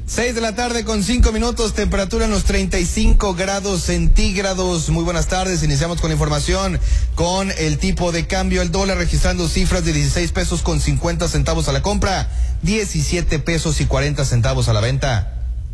6 de la tarde con 5 minutos, temperatura en los 35 grados centígrados. Muy buenas tardes, iniciamos con la información con el tipo de cambio. El dólar registrando cifras de 16 pesos con 50 centavos a la compra, 17 pesos y 40 centavos a la venta.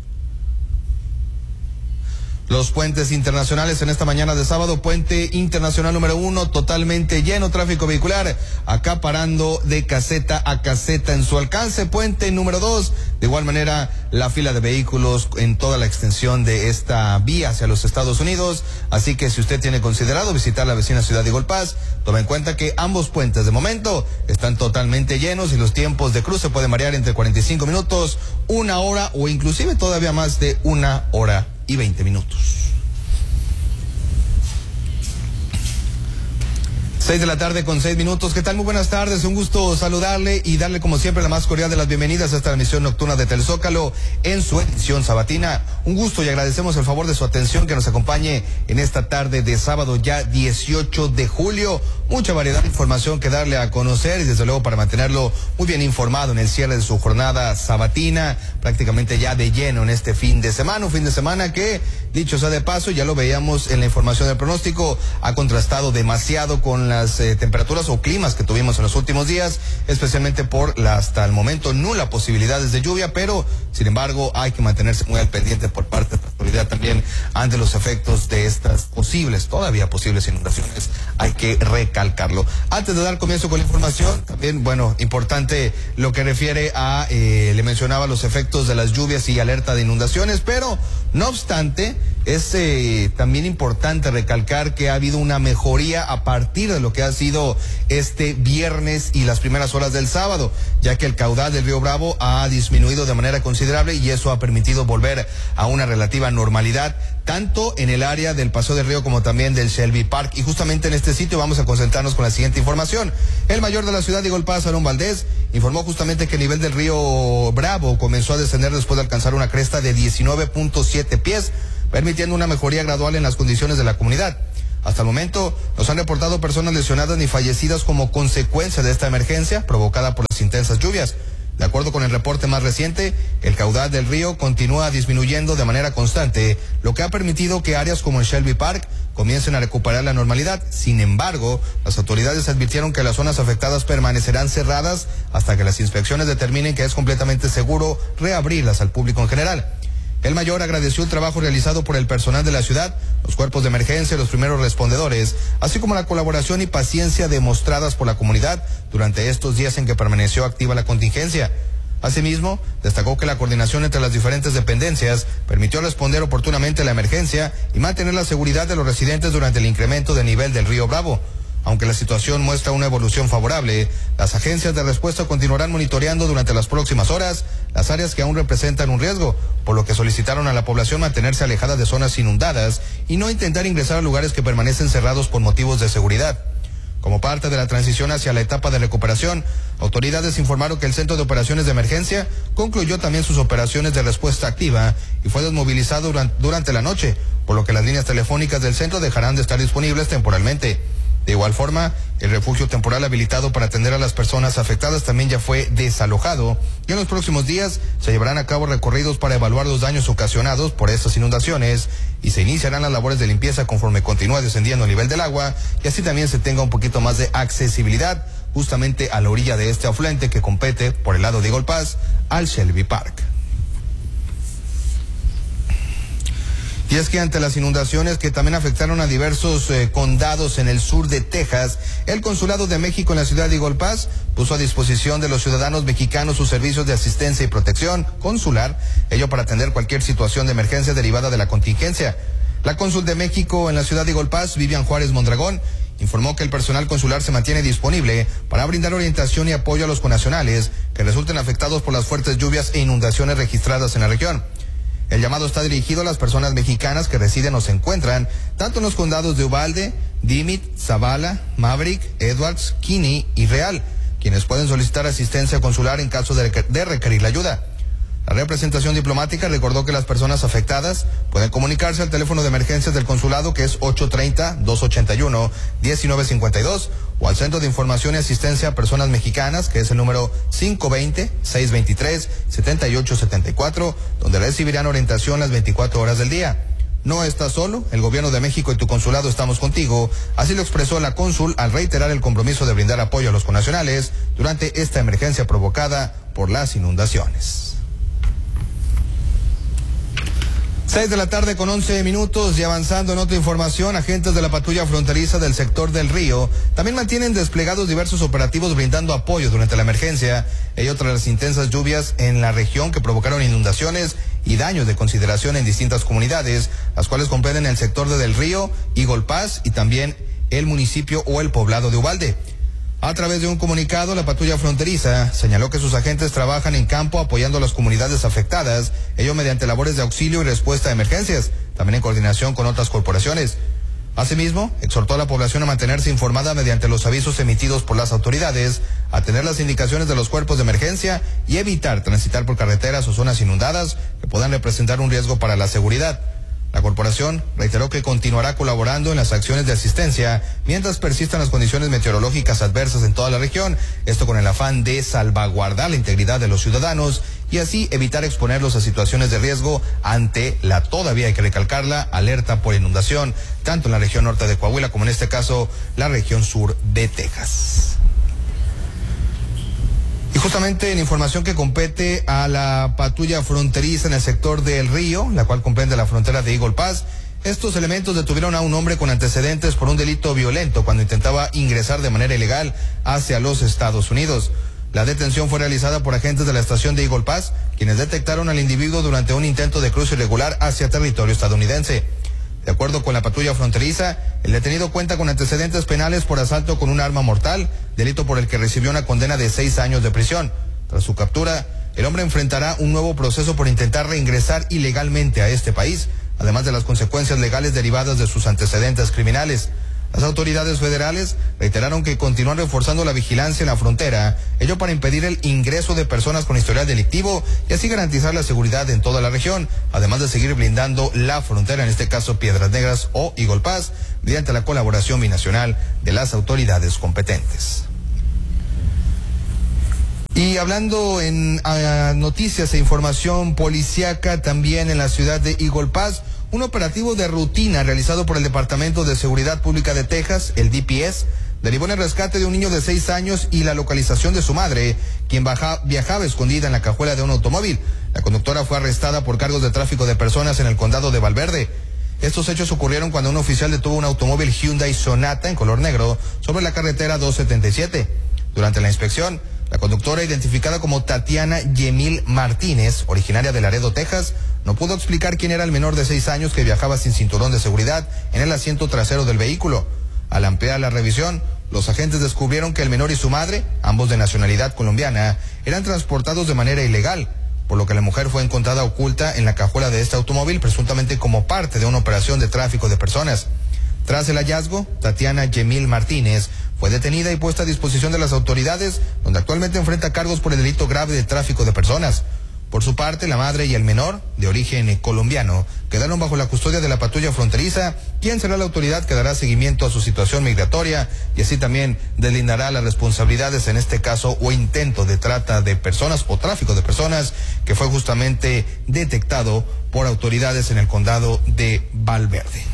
Los puentes internacionales en esta mañana de sábado: puente internacional número 1 totalmente lleno, tráfico vehicular acaparando de caseta a caseta en su alcance. Puente número 2, de igual manera la fila de vehículos en toda la extensión de esta vía hacia los Estados Unidos. Así que si usted tiene considerado visitar la vecina ciudad de Eagle Pass, tome en cuenta que ambos puentes de momento están totalmente llenos y los tiempos de cruce pueden variar entre 45 minutos, 1 hora o inclusive todavía más de 1 hora y 20 minutos. 6 de la tarde con 6 minutos. ¿Qué tal? Muy buenas tardes. Un gusto saludarle y darle como siempre la más cordial de las bienvenidas a esta emisión nocturna de Telezócalo en su edición sabatina. Un gusto y agradecemos el favor de su atención que nos acompañe en esta tarde de sábado ya 18 de julio. Mucha variedad de información que darle a conocer y desde luego para mantenerlo muy bien informado en el cierre de su jornada sabatina, prácticamente ya de lleno en este fin de semana. Un fin de semana que, dicho sea de paso, ya lo veíamos en la información del pronóstico, ha contrastado demasiado con las temperaturas o climas que tuvimos en los últimos días, especialmente por la hasta el momento nula posibilidades de lluvia, pero sin embargo hay que mantenerse muy al pendiente por parte de la autoridad también ante los efectos de estas todavía posibles inundaciones. Hay que recalcarlo. Antes de dar comienzo con la información, también, bueno, importante lo que refiere a, le mencionaba los efectos de las lluvias y alerta de inundaciones, pero no obstante, es también importante recalcar que ha habido una mejoría a partir de lo que ha sido este viernes y las primeras horas del sábado, ya que el caudal del río Bravo ha disminuido de manera considerable y eso ha permitido volver a una relativa normalidad, tanto en el área del Paseo del Río como también del Shelby Park. Y justamente en este sitio vamos a concentrarnos con la siguiente información. El mayor de la ciudad de Eagle Pass, Aarón Valdés, informó justamente que el nivel del río Bravo comenzó a descender después de alcanzar una cresta de 19.7 pies, permitiendo una mejoría gradual en las condiciones de la comunidad. Hasta el momento no se han reportado personas lesionadas ni fallecidas como consecuencia de esta emergencia provocada por las intensas lluvias. De acuerdo con el reporte más reciente, el caudal del río continúa disminuyendo de manera constante, lo que ha permitido que áreas como el Shelby Park comiencen a recuperar la normalidad. Sin embargo, las autoridades advirtieron que las zonas afectadas permanecerán cerradas hasta que las inspecciones determinen que es completamente seguro reabrirlas al público en general. El mayor agradeció el trabajo realizado por el personal de la ciudad, los cuerpos de emergencia y los primeros respondedores, así como la colaboración y paciencia demostradas por la comunidad durante estos días en que permaneció activa la contingencia. Asimismo, destacó que la coordinación entre las diferentes dependencias permitió responder oportunamente a la emergencia y mantener la seguridad de los residentes durante el incremento del nivel del río Bravo. Aunque la situación muestra una evolución favorable, las agencias de respuesta continuarán monitoreando durante las próximas horas las áreas que aún representan un riesgo, por lo que solicitaron a la población mantenerse alejada de zonas inundadas y no intentar ingresar a lugares que permanecen cerrados por motivos de seguridad. Como parte de la transición hacia la etapa de recuperación, autoridades informaron que el Centro de Operaciones de Emergencia concluyó también sus operaciones de respuesta activa y fue desmovilizado durante la noche, por lo que las líneas telefónicas del centro dejarán de estar disponibles temporalmente. De igual forma, el refugio temporal habilitado para atender a las personas afectadas también ya fue desalojado y en los próximos días se llevarán a cabo recorridos para evaluar los daños ocasionados por estas inundaciones y se iniciarán las labores de limpieza conforme continúa descendiendo el nivel del agua y así también se tenga un poquito más de accesibilidad justamente a la orilla de este afluente que compete por el lado de Eagle Pass al Shelby Park. Y es que ante las inundaciones que también afectaron a diversos condados en el sur de Texas, el Consulado de México en la ciudad de Eagle Pass puso a disposición de los ciudadanos mexicanos sus servicios de asistencia y protección consular, ello para atender cualquier situación de emergencia derivada de la contingencia. La cónsul de México en la ciudad de Eagle Pass, Vivian Juárez Mondragón, informó que el personal consular se mantiene disponible para brindar orientación y apoyo a los connacionales que resulten afectados por las fuertes lluvias e inundaciones registradas en la región. El llamado está dirigido a las personas mexicanas que residen o se encuentran tanto en los condados de Uvalde, Dimmitt, Zavala, Maverick, Edwards, Kinney y Real, quienes pueden solicitar asistencia consular en caso de requerir la ayuda. La representación diplomática recordó que las personas afectadas pueden comunicarse al teléfono de emergencias del consulado, que es 830-281-1952, o al Centro de Información y Asistencia a Personas Mexicanas, que es el número 520-623-7874, donde recibirán orientación las 24 horas del día. No estás solo, el Gobierno de México y tu consulado estamos contigo, así lo expresó la cónsul al reiterar el compromiso de brindar apoyo a los connacionales durante esta emergencia provocada por las inundaciones. 6:11 p.m. y avanzando en otra información, agentes de la patrulla fronteriza del sector del Río también mantienen desplegados diversos operativos brindando apoyo durante la emergencia, ello tras las intensas lluvias en la región que provocaron inundaciones y daños de consideración en distintas comunidades, las cuales comprenden el sector de Del Río, Eagle Pass y también el municipio o el poblado de Uvalde. A través de un comunicado, la patrulla fronteriza señaló que sus agentes trabajan en campo apoyando a las comunidades afectadas, ello mediante labores de auxilio y respuesta a emergencias, también en coordinación con otras corporaciones. Asimismo, exhortó a la población a mantenerse informada mediante los avisos emitidos por las autoridades, atender las indicaciones de los cuerpos de emergencia y evitar transitar por carreteras o zonas inundadas que puedan representar un riesgo para la seguridad. La corporación reiteró que continuará colaborando en las acciones de asistencia mientras persistan las condiciones meteorológicas adversas en toda la región, esto con el afán de salvaguardar la integridad de los ciudadanos y así evitar exponerlos a situaciones de riesgo ante la, todavía hay que recalcarla, alerta por inundación, tanto en la región norte de Coahuila como en este caso la región sur de Texas. Y justamente en información que compete a la patrulla fronteriza en el sector del Río, la cual comprende la frontera de Eagle Pass, estos elementos detuvieron a un hombre con antecedentes por un delito violento cuando intentaba ingresar de manera ilegal hacia los Estados Unidos. La detención fue realizada por agentes de la estación de Eagle Pass, quienes detectaron al individuo durante un intento de cruce irregular hacia territorio estadounidense. De acuerdo con la patrulla fronteriza, el detenido cuenta con antecedentes penales por asalto con un arma mortal, delito por el que recibió una condena de 6 años de prisión. Tras su captura, el hombre enfrentará un nuevo proceso por intentar reingresar ilegalmente a este país, además de las consecuencias legales derivadas de sus antecedentes criminales. Las autoridades federales reiteraron que continúan reforzando la vigilancia en la frontera, ello para impedir el ingreso de personas con historial delictivo y así garantizar la seguridad en toda la región, además de seguir blindando la frontera, en este caso Piedras Negras o Eagle Pass, mediante la colaboración binacional de las autoridades competentes. Y hablando en noticias e información policíaca, también en la ciudad de Eagle Pass, un operativo de rutina realizado por el Departamento de Seguridad Pública de Texas, el DPS, derivó en el rescate de un niño de 6 años y la localización de su madre, quien viajaba escondida en la cajuela de un automóvil. La conductora fue arrestada por cargos de tráfico de personas en el condado de Valverde. Estos hechos ocurrieron cuando un oficial detuvo un automóvil Hyundai Sonata en color negro sobre la carretera 277. Durante la inspección, la conductora, identificada como Tatiana Yemil Martínez, originaria de Laredo, Texas, no pudo explicar quién era el menor de 6 años que viajaba sin cinturón de seguridad en el asiento trasero del vehículo. Al ampliar la revisión, los agentes descubrieron que el menor y su madre, ambos de nacionalidad colombiana, eran transportados de manera ilegal, por lo que la mujer fue encontrada oculta en la cajuela de este automóvil, presuntamente como parte de una operación de tráfico de personas. Tras el hallazgo, Tatiana Yemil Martínez fue detenida y puesta a disposición de las autoridades, donde actualmente enfrenta cargos por el delito grave de tráfico de personas. Por su parte, la madre y el menor, de origen colombiano, quedaron bajo la custodia de la patrulla fronteriza, quien será la autoridad que dará seguimiento a su situación migratoria y así también deslindará las responsabilidades en este caso o intento de trata de personas o tráfico de personas que fue justamente detectado por autoridades en el condado de Valverde.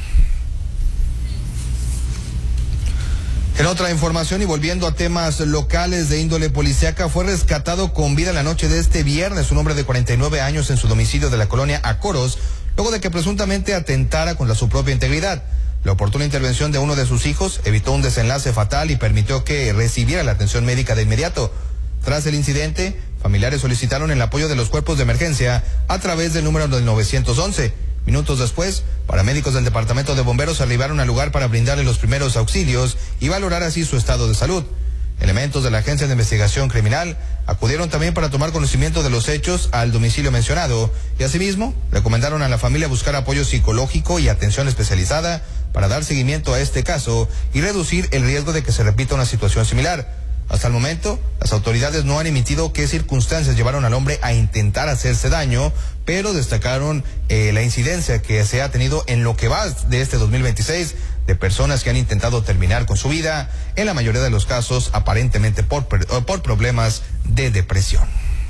En otra información y volviendo a temas locales de índole policíaca, fue rescatado con vida la noche de este viernes un hombre de 49 años en su domicilio de la colonia Acoros, luego de que presuntamente atentara contra su propia integridad. La oportuna intervención de uno de sus hijos evitó un desenlace fatal y permitió que recibiera la atención médica de inmediato. Tras el incidente, familiares solicitaron el apoyo de los cuerpos de emergencia a través del número del 911. Minutos después, paramédicos del Departamento de Bomberos arribaron al lugar para brindarle los primeros auxilios y valorar así su estado de salud. Elementos de la Agencia de Investigación Criminal acudieron también para tomar conocimiento de los hechos al domicilio mencionado y asimismo recomendaron a la familia buscar apoyo psicológico y atención especializada para dar seguimiento a este caso y reducir el riesgo de que se repita una situación similar. Hasta el momento, las autoridades no han emitido qué circunstancias llevaron al hombre a intentar hacerse daño, pero destacaron la incidencia que se ha tenido en lo que va de este 2026 de personas que han intentado terminar con su vida, en la mayoría de los casos aparentemente por problemas de depresión.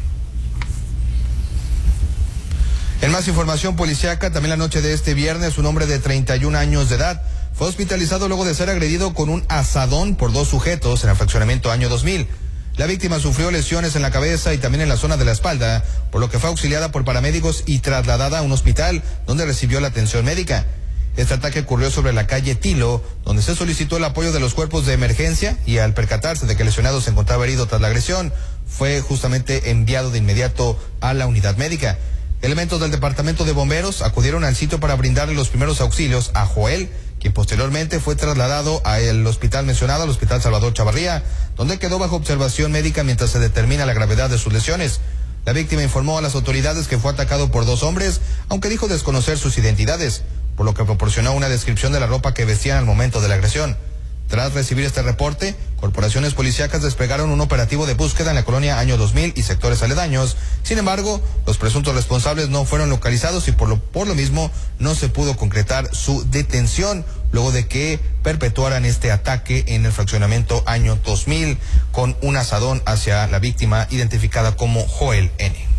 En más información policíaca, también la noche de este viernes, un hombre de 31 años de edad fue hospitalizado luego de ser agredido con un asadón por dos sujetos en el fraccionamiento Año 2000. La víctima sufrió lesiones en la cabeza y también en la zona de la espalda, por lo que fue auxiliada por paramédicos y trasladada a un hospital donde recibió la atención médica. Este ataque ocurrió sobre la calle Tilo, donde se solicitó el apoyo de los cuerpos de emergencia y al percatarse de que el lesionado se encontraba herido tras la agresión, fue justamente enviado de inmediato a la unidad médica. Elementos del departamento de bomberos acudieron al sitio para brindarle los primeros auxilios a Joel, quien posteriormente fue trasladado al hospital mencionado, al Hospital Salvador Chavarría, donde quedó bajo observación médica mientras se determina la gravedad de sus lesiones. La víctima informó a las autoridades que fue atacado por dos hombres, aunque dijo desconocer sus identidades, por lo que proporcionó una descripción de la ropa que vestían al momento de la agresión. Tras recibir este reporte, corporaciones policíacas desplegaron un operativo de búsqueda en la colonia Año 2000 y sectores aledaños. Sin embargo, los presuntos responsables no fueron localizados y por lo mismo no se pudo concretar su detención luego de que perpetuaran este ataque en el fraccionamiento Año 2000 con un asadón hacia la víctima identificada como Joel N.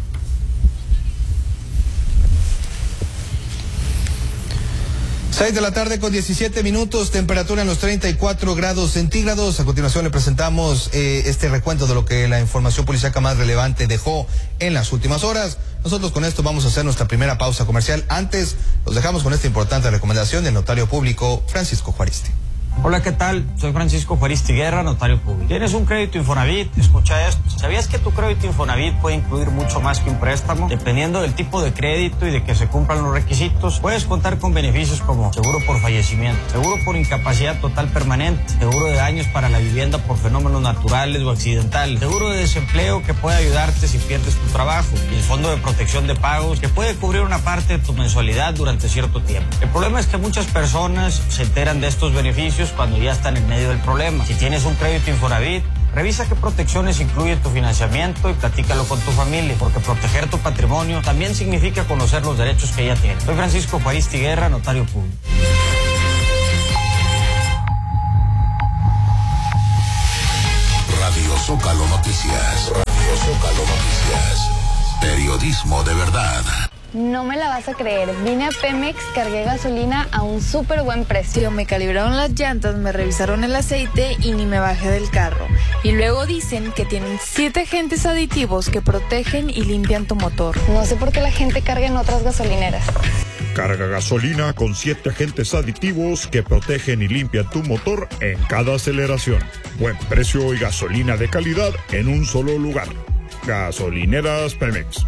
6 de la tarde con 17 minutos, temperatura en los 34 grados centígrados. A continuación le presentamos este recuento de lo que la información policíaca más relevante dejó en las últimas horas. Nosotros con esto vamos a hacer nuestra primera pausa comercial. Antes, los dejamos con esta importante recomendación del notario público Francisco Juaristi. Hola, ¿qué tal? Soy Francisco Juaristi Guerra, notario público. ¿Tienes un crédito Infonavit? Escucha esto. ¿Sabías que tu crédito Infonavit puede incluir mucho más que un préstamo? Dependiendo del tipo de crédito y de que se cumplan los requisitos, puedes contar con beneficios como seguro por fallecimiento, seguro por incapacidad total permanente, seguro de daños para la vivienda por fenómenos naturales o accidentales, seguro de desempleo que puede ayudarte si pierdes tu trabajo y el fondo de protección de pagos que puede cubrir una parte de tu mensualidad durante cierto tiempo. El problema es que muchas personas se enteran de estos beneficios cuando ya están en medio del problema. Si tienes un crédito Infonavit, revisa qué protecciones incluye tu financiamiento y platícalo con tu familia, porque proteger tu patrimonio también significa conocer los derechos que ya tienes. Soy Francisco Juaristi Guerra, notario público. Radio Zócalo Noticias. Radio Zócalo Noticias. Periodismo de verdad. No me la vas a creer, vine a Pemex, cargué gasolina a un súper buen precio. Me calibraron las llantas, me revisaron el aceite y ni me bajé del carro. Y luego dicen que tienen 7 agentes aditivos que protegen y limpian tu motor. No sé por qué la gente carga en otras gasolineras. Carga gasolina con 7 agentes aditivos que protegen y limpian tu motor en cada aceleración. Buen precio y gasolina de calidad en un solo lugar. Gasolineras Pemex.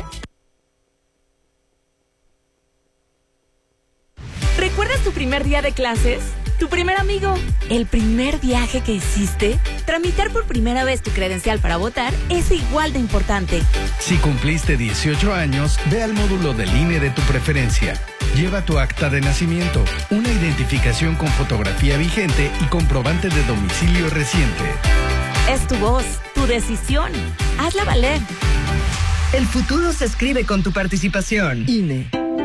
¿Recuerdas tu primer día de clases? ¿Tu primer amigo? ¿El primer viaje que hiciste? Tramitar por primera vez tu credencial para votar es igual de importante. Si cumpliste 18 años, ve al módulo del INE de tu preferencia. Lleva tu acta de nacimiento, una identificación con fotografía vigente y comprobante de domicilio reciente. Es tu voz, tu decisión. Hazla valer. El futuro se escribe con tu participación. INE.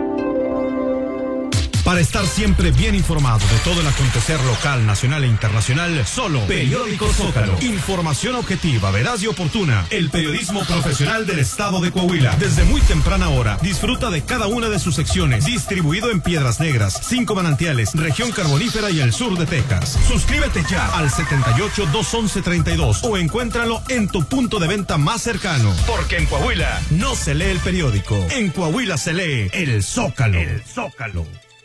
Para estar siempre bien informado de todo el acontecer local, nacional e internacional, solo Periódico Zócalo. Información objetiva, veraz y oportuna. El periodismo profesional del estado de Coahuila. Desde muy temprana hora, disfruta de cada una de sus secciones. Distribuido en Piedras Negras, 5 Manantiales, región carbonífera y el sur de Texas. Suscríbete ya al 78-211-32 o encuéntralo en tu punto de venta más cercano. Porque en Coahuila no se lee el periódico. En Coahuila se lee el Zócalo. El Zócalo.